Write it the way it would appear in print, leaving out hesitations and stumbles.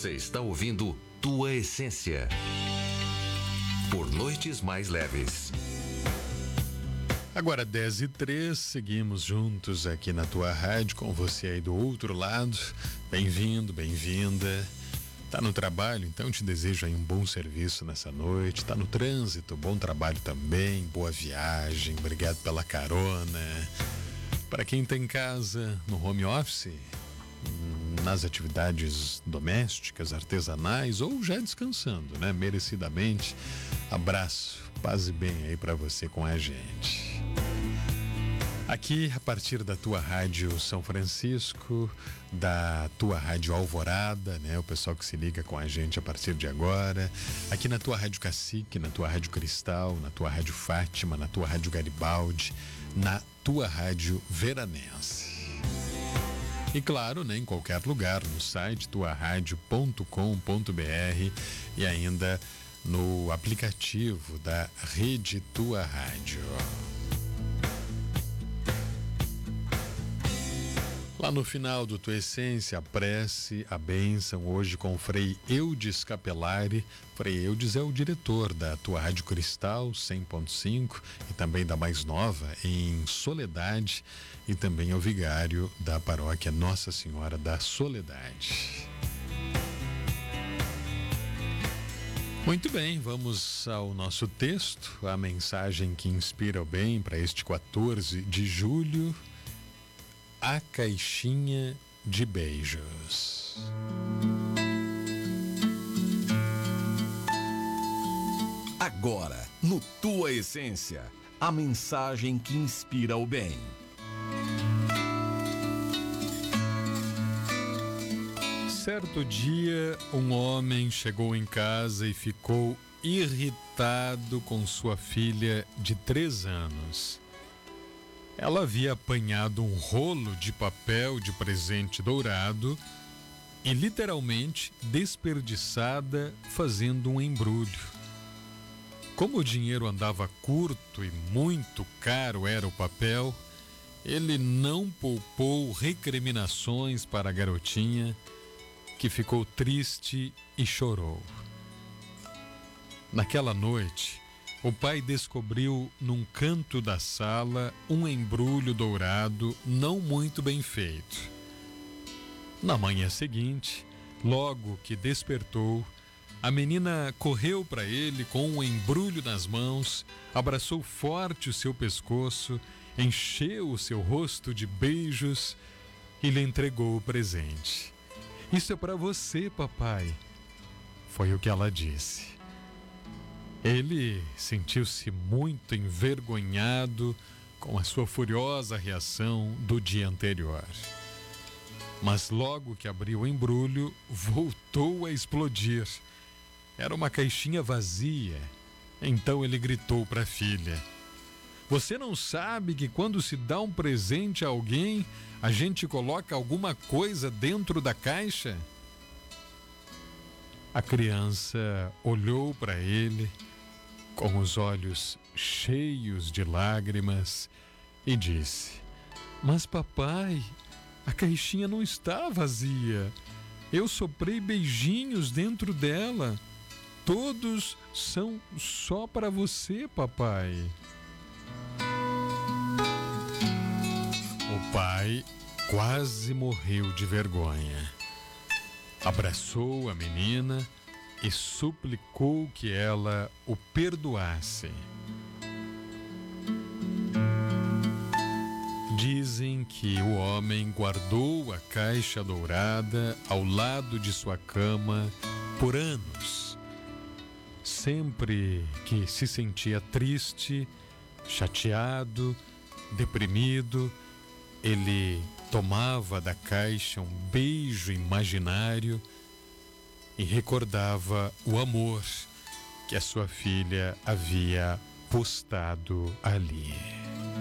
Você está ouvindo Tua Essência. Por noites mais leves. Agora 10h03, seguimos juntos aqui na tua rádio, com você aí do outro lado. Bem-vindo, bem-vinda. Tá no trabalho, então te desejo aí um bom serviço nessa noite. Tá no trânsito, bom trabalho também, boa viagem, obrigado pela carona. Para quem tá em casa, no home office, nas atividades domésticas, artesanais ou já descansando, né? Merecidamente. Abraço, paz e bem aí para você com a gente. Aqui, a partir da tua rádio São Francisco, da tua rádio Alvorada, né? O pessoal que se liga com a gente a partir de agora. Aqui na tua rádio Cacique, na tua rádio Cristal, na tua rádio Fátima, na tua rádio Garibaldi, na tua rádio Veranense. E claro, né, em qualquer lugar, no site tuaradio.com.br e ainda no aplicativo da Rede Tua Rádio. Lá no final do Tua Essência, a prece, a bênção, hoje com o Frei Eudes Capelari. Frei Eudes é o diretor da Tua Rádio Cristal 100.5 e também da mais nova, em Soledade, e também é o vigário da paróquia Nossa Senhora da Soledade. Muito bem, vamos ao nosso texto, a mensagem que inspira o bem para este 14 de julho. A caixinha de beijos. Agora, no Tua Essência, a mensagem que inspira o bem. Certo dia, um homem chegou em casa e ficou irritado com sua filha de 3 anos. Ela havia apanhado um rolo de papel de presente dourado e literalmente desperdiçada fazendo um embrulho. Como o dinheiro andava curto e muito caro era o papel, ele não poupou recriminações para a garotinha, que ficou triste e chorou. Naquela noite, o pai descobriu num canto da sala um embrulho dourado não muito bem feito. Na manhã seguinte, logo que despertou, a menina correu para ele com o embrulho nas mãos, abraçou forte o seu pescoço, encheu o seu rosto de beijos e lhe entregou o presente. "Isso é para você, papai", foi o que ela disse. Ele sentiu-se muito envergonhado com a sua furiosa reação do dia anterior. Mas logo que abriu o embrulho, voltou a explodir. Era uma caixinha vazia. Então ele gritou para a filha: "Você não sabe que quando se dá um presente a alguém, a gente coloca alguma coisa dentro da caixa?" A criança olhou para ele com os olhos cheios de lágrimas e disse: "Mas papai, a caixinha não está vazia. Eu soprei beijinhos dentro dela. Todos são só para você, papai." O pai quase morreu de vergonha. Abraçou a menina e suplicou que ela o perdoasse. Dizem que o homem guardou a caixa dourada ao lado de sua cama por anos. Sempre que se sentia triste, chateado, deprimido, ele tomava da caixa um beijo imaginário e recordava o amor que a sua filha havia postado ali.